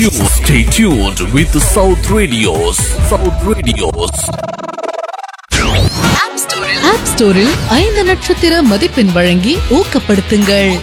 Stay tuned with South Radios. South Radios. App ஸ்டோரில் 5 நட்சத்திர மதிப்பெண் வழங்கி ஊக்கப்படுத்துங்கள்.